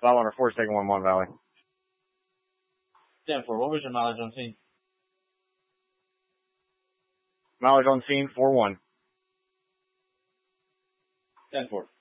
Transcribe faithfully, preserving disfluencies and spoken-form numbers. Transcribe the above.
Flat water four, taking one one Valley. ten four, what was your mileage on scene? Mileage on scene, four one. ten four.